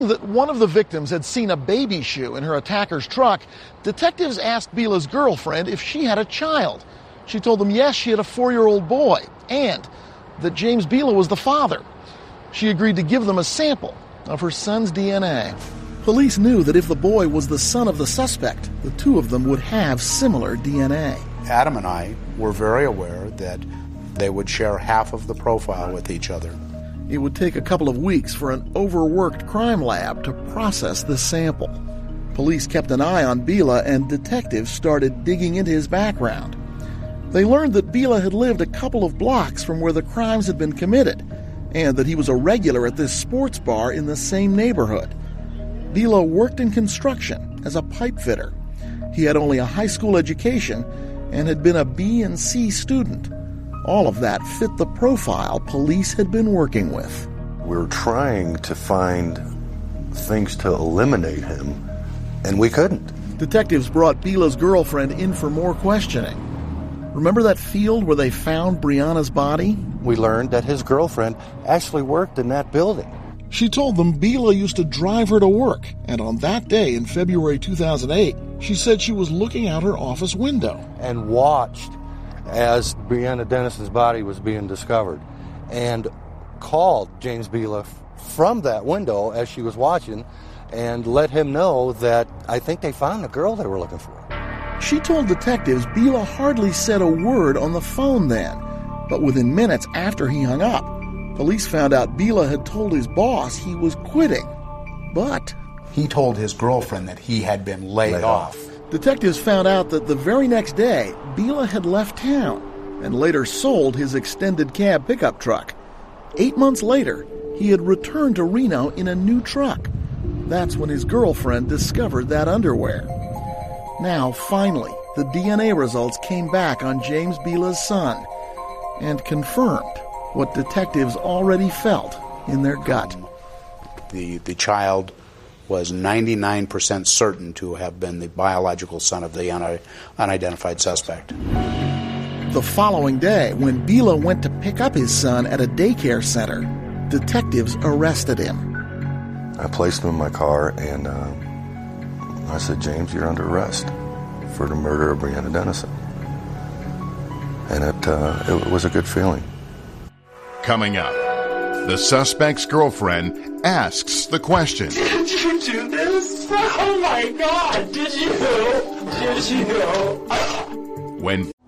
That one of the victims had seen a baby shoe in her attacker's truck, detectives asked Biela's girlfriend if she had a child. She told them yes, she had a 4-year-old boy, and that James Biela was the father. She agreed to give them a sample of her son's DNA. Police knew that if the boy was the son of the suspect, the two of them would have similar DNA. Adam and I were very aware that they would share half of the profile with each other. It would take a couple of weeks for an overworked crime lab to process this sample. Police kept an eye on Biela, and detectives started digging into his background. They learned that Biela had lived a couple of blocks from where the crimes had been committed, and that he was a regular at this sports bar in the same neighborhood. Biela worked in construction as a pipe fitter. He had only a high school education and had been a B and C student. All of that fit the profile police had been working with. We were trying to find things to eliminate him, and we couldn't. Detectives brought Biela's girlfriend in for more questioning. Remember that field where they found Brianna's body? We learned that his girlfriend actually worked in that building. She told them Biela used to drive her to work, and on that day in February 2008, she said she was looking out her office window. And watched as Brianna Dennison's body was being discovered, and called James Biela from that window as she was watching and let him know that I think they found the girl they were looking for. She told detectives Biela hardly said a word on the phone then, but within minutes after he hung up, police found out Biela had told his boss he was quitting. But he told his girlfriend that he had been laid off. Detectives found out that the very next day, Biela had left town and later sold his extended cab pickup truck. 8 months later, he had returned to Reno in a new truck. That's when his girlfriend discovered that underwear. Now, finally, the DNA results came back on James Biela's son and confirmed what detectives already felt in their gut. The child was 99% certain to have been the biological son of the unidentified suspect. The following day, when Biela went to pick up his son at a daycare center, detectives arrested him. I placed him in my car, and I said, James, you're under arrest for the murder of Brianna Dennison. And it was a good feeling. Coming up, the suspect's girlfriend asks the question. Did you do this? Oh my God, did you? Did you? When